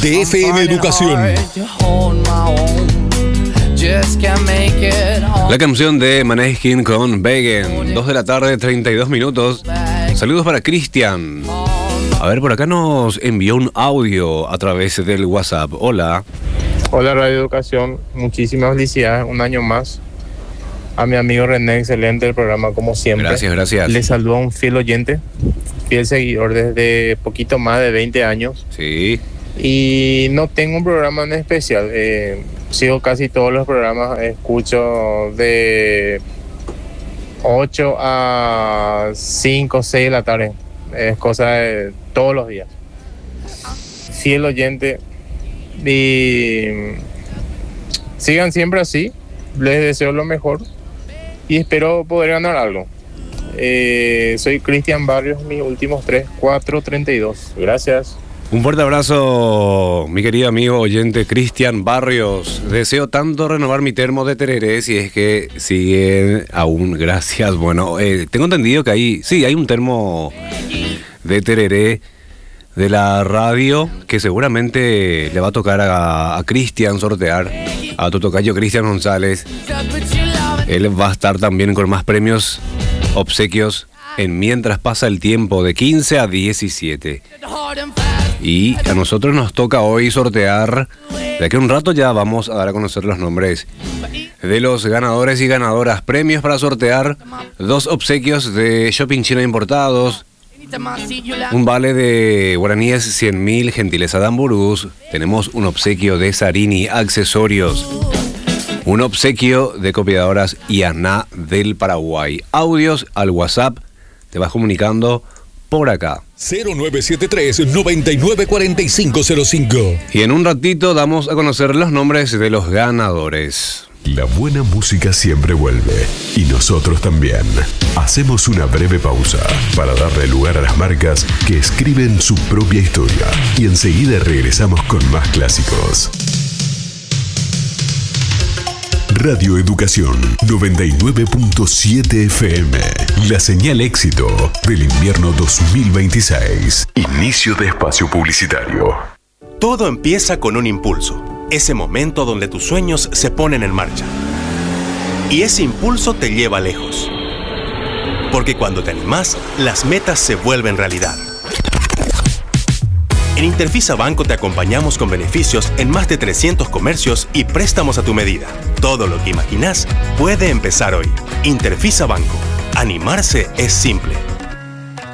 de FM Educación. La canción de Maneskin con Begin, 2 de la tarde, 32 minutos. Saludos para Cristian. A ver, por acá nos envió un audio a través del WhatsApp. Hola. Hola Radio Educación, muchísimas felicidades, un año más. A mi amigo René, excelente el programa como siempre. Gracias. Le saluda un fiel oyente, fiel seguidor desde poquito más de 20 años. Sí. Y no tengo un programa en especial, sigo casi todos los programas, escucho de 8 a 5, 6 de la tarde, es cosa de todos los días. Fiel oyente y sigan siempre así, les deseo lo mejor y espero poder ganar algo. Soy Cristian Barrios, mis últimos 432. Gracias. Un fuerte abrazo, mi querido amigo oyente Cristian Barrios. Deseo tanto renovar mi termo de tereré, si es que sigue aún. Gracias. Bueno, tengo entendido que hay un termo de tereré de la radio que seguramente le va a tocar a Cristian sortear, a tu tocayo Cristian González. Él va a estar también con más premios, obsequios en Mientras Pasa el Tiempo, de 15 a 17. Y a nosotros nos toca hoy sortear, de aquí a un rato ya vamos a dar a conocer los nombres de los ganadores y ganadoras. Premios para sortear: 2 obsequios de Shopping China Importados, un vale de guaraníes 100.000, gentileza de Amburús. Tenemos un obsequio de Sarini Accesorios, un obsequio de Copiadoras Ianá del Paraguay. Audios al WhatsApp, te vas comunicando por acá. 0973-994505. Y en un ratito damos a conocer los nombres de los ganadores. La buena música siempre vuelve, y nosotros también. Hacemos una breve pausa para darle lugar a las marcas que escriben su propia historia, y enseguida regresamos con más clásicos. Radio Educación 99.7 FM. La señal éxito del invierno 2026. Inicio de espacio publicitario. Todo empieza con un impulso. Ese momento donde tus sueños se ponen en marcha. Y ese impulso te lleva lejos. Porque cuando te animás, las metas se vuelven realidad. En Interfisa Banco te acompañamos con beneficios en más de 300 comercios y préstamos a tu medida. Todo lo que imaginás puede empezar hoy. Interfisa Banco. Animarse es simple.